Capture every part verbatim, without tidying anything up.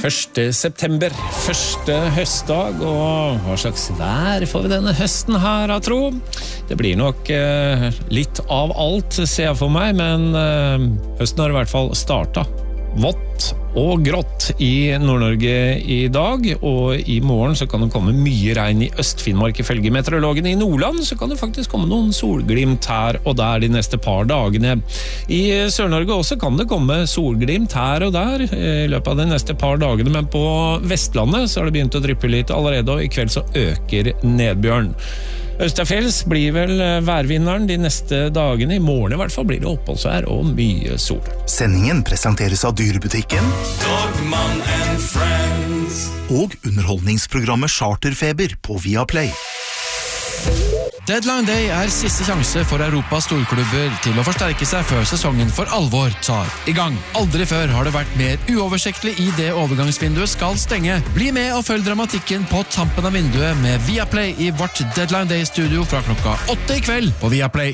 første september, første høstdag, og hva slags vær får vi denne høsten her, jeg tror? Det blir nok eh, litt av alt, ser jeg for meg, men eh, høsten har i hvert fall startet. Vått og grått i Nord-Norge i dag, og i morgen så kan det komme mye regn i Øst-Finnmark. Ifølge meteorologene i Nordland så kan det faktisk komme noen solglimt her og der de neste par dagene. I Sør-Norge også kan det komme solglimt her og der i løpet av de neste par dagene, men på Vestlandet så har det begynt å dryppe litt allerede, og i kveld så øker nedbjørn. Østafjells blir vel værvinneren de neste dagene. I morgen i hvert fall blir det oppholdsvær og mye sol. Sendingen presenteres av Dyrebutikken Dogman and Friends og underholdningsprogrammet Charterfeber på Viaplay. Deadline Day er siste sjanse for Europas storklubber til å forsterke seg før sesongen for alvor tar i gang. Aldri før har det vært mer uoversiktlig i det overgangsvinduet skal stenge. Bli med og følg dramatikken på tampen av vinduet med Viaplay i vårt Deadline Day-studio fra klokka åtte i kveld på Viaplay.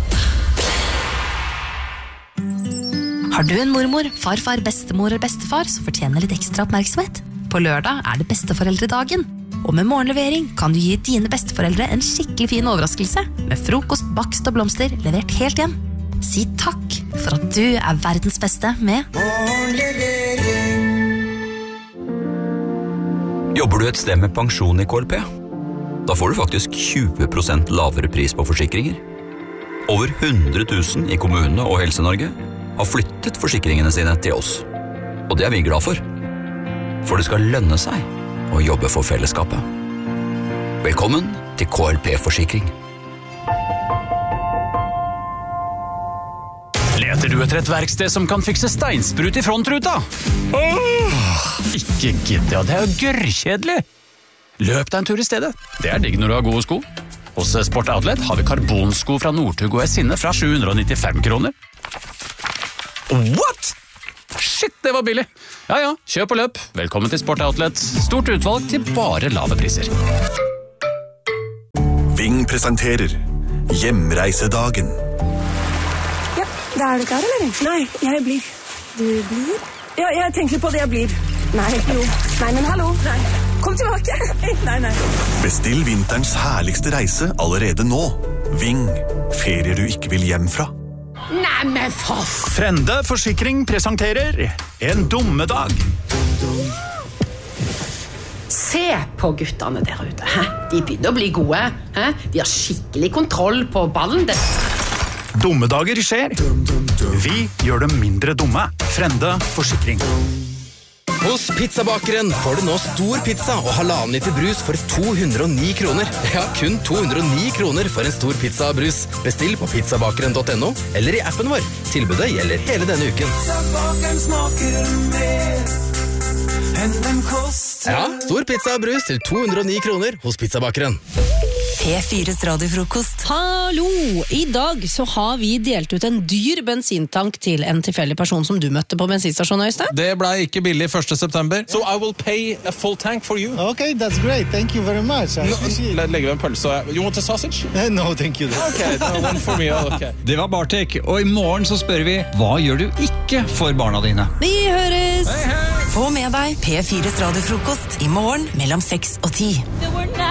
Har du en mormor, farfar, bestemor eller bestefar som fortjener litt ekstra oppmerksomhet? På lørdag er det besteforeldredagen. Og med morgenlevering kan du gi dine besteforeldre en skikkelig fin overraskelse med frokost, bakst og blomster levert helt hjem. Si takk for at du er verdens beste med morgenlevering. Jobber du et sted med pensjon i K L P? Da får du faktisk tjue prosent lavere pris på forsikringer. Over hundre tusen i kommunene og Helse-Norge har flyttet forsikringene sine til oss. Og det er vi glad for. For det skal lønne seg å jobbe for fellesskapet. Velkommen til K L P-forsikring. Leter du etter et verksted som kan fikse steinsprut i frontruta? Åh, ikke gidd, ja, det er jo gørrkjedelig. Løp deg en tur i stedet. Det er digg når du har gode sko. Hos Sport Outlet har vi karbonsko fra Northug og Esinne fra sju hundre nittifem kroner. What? Shit, det var billig. Ja, ja, kjøp og løp. Velkommen til Sport Outlet. Stort utvalg til bare lave priser. Ving presenterer Hjemreisedagen. Ja, da er du klar, eller? Nei, jeg blir. Du blir? Ja, jeg tenker på det jeg blir. Nei, jo. Nei, men hallo. Nei. Kom tilbake. Nei, nei. Bestill vinterens herligste reise allerede nå. Ving, ferier du ikke vil hjem fra. Nei, men for... Frende Forsikring presenterer En dummedag. Se på guttene der ute. Hæ? De begynner å bli gode. Hæ? De har skikkelig kontroll på ballen. Det. Dummedager skjer. Vi gjør dem mindre dumme. Frende Forsikring. Hos Pizzabakeren får du nå stor pizza og halvannen liter brus for to hundre og ni kroner. Ja, kun to hundre og ni kroner for en stor pizza og brus. Bestill på pizzabakeren punktum no eller i appen vår. Tilbudet gjelder hele denne uken. Pizzabakeren smaker mer enn den koster. Ja, stor pizza og brus til to hundre og ni kroner hos Pizzabakeren. P fires radiofrokost. Hallo! I dag så har vi delt ut en dyr bensintank til en tilfeldig person som du møtte på bensinstasjonen, Øystein. Det ble ikke billig første september, so I will pay a full tank for you. Okay, that's great. Thank you very much. I No, legger vi en pølse. You want a sausage? No, thank you. Okay, no, one for me. Okay. Det var Bartek, og i morgen så spør vi, hva gjør du ikke for barna dine? Vi høres! Få med deg P fires radiofrokost i morgen mellom seks og ti.